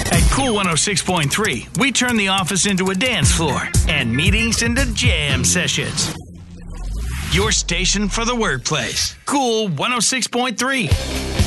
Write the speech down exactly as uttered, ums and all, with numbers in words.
At Cool one oh six point three, we turn the office into a dance floor and meetings into jam sessions. Your station for the workplace. Cool one oh six point three.